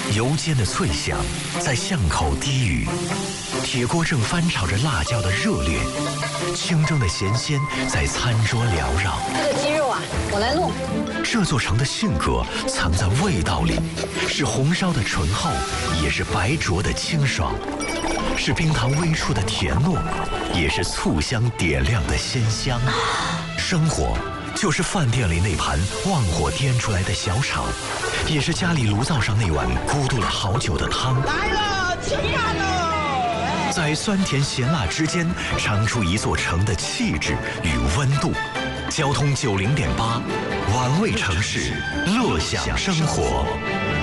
油煎的脆香在巷口低语，铁锅正翻炒着辣椒的热烈，清蒸的咸鲜在餐桌缭绕。 这个鸡肉啊，我来弄。 这座城的性格藏在味道里，是红烧的醇厚，也是白灼的清爽，是冰糖微出的甜糯，也是醋香点亮的鲜香。生活就是饭店里那盘旺火颠出来的小炒，也是家里炉灶上那碗咕嘟了好久的汤。 来了，起来了！ 在酸甜咸辣之间，尝出一座城的气质与温度。交通90.8，玩味城市，乐享生活。